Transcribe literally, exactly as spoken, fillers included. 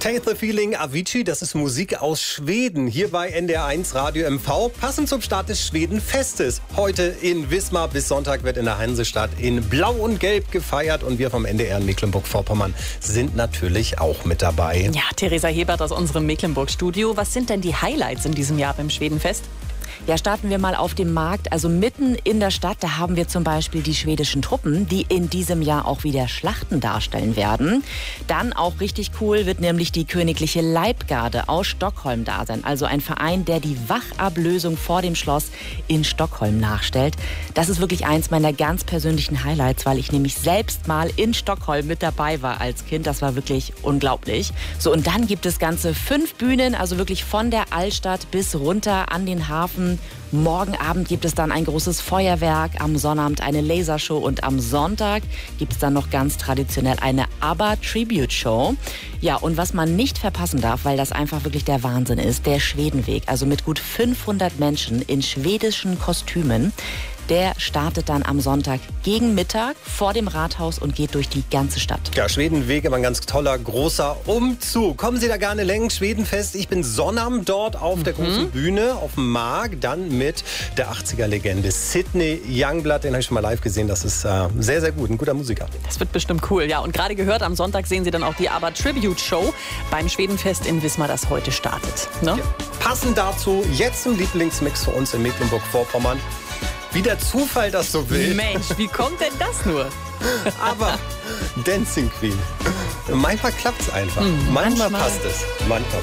Taste the Feeling, Avicii, das ist Musik aus Schweden, hier bei N D R eins Radio M V, passend zum Start des Schwedenfestes. Heute in Wismar, bis Sonntag wird in der Hansestadt in Blau und Gelb gefeiert und wir vom N D R in Mecklenburg-Vorpommern sind natürlich auch mit dabei. Ja, Theresa Hebert aus unserem Mecklenburg-Studio. Was sind denn die Highlights in diesem Jahr beim Schwedenfest? Ja, starten wir mal auf dem Markt, also mitten in der Stadt. Da haben wir zum Beispiel die schwedischen Truppen, die in diesem Jahr auch wieder Schlachten darstellen werden. Dann auch richtig cool wird nämlich die Königliche Leibgarde aus Stockholm da sein. Also ein Verein, der die Wachablösung vor dem Schloss in Stockholm nachstellt. Das ist wirklich eins meiner ganz persönlichen Highlights, weil ich nämlich selbst mal in Stockholm mit dabei war als Kind. Das war wirklich unglaublich. So, und dann gibt es ganze fünf Bühnen, also wirklich von der Altstadt bis runter an den Hafen. Morgen Abend gibt es dann ein großes Feuerwerk, am Sonnabend eine Lasershow und am Sonntag gibt es dann noch ganz traditionell eine ABBA-Tribute-Show. Ja, und was man nicht verpassen darf, weil das einfach wirklich der Wahnsinn ist, der Schwedenweg, also mit gut fünfhundert Menschen in schwedischen Kostümen. Der startet dann am Sonntag gegen Mittag vor dem Rathaus und geht durch die ganze Stadt. Ja, Schwedenweg, aber ein ganz toller, großer Umzug. Kommen Sie da gerne längst, Schwedenfest. Ich bin Sonnabend dort auf mhm. der großen Bühne, auf dem Markt, dann mit der achtziger-Legende Sidney Youngblood. Den habe ich schon mal live gesehen. Das ist äh, sehr, sehr gut. Ein guter Musiker. Das wird bestimmt cool, ja. Und gerade gehört, am Sonntag sehen Sie dann auch die ABBA Tribute Show beim Schwedenfest in Wismar, das heute startet. Ne? Ja. Passend dazu jetzt ein Lieblingsmix für uns in Mecklenburg-Vorpommern. Wie der Zufall das so will. Mensch, wie kommt denn das nur? Aber Dancing Queen. Manchmal klappt es einfach. Mhm, manchmal, manchmal passt es. Manchmal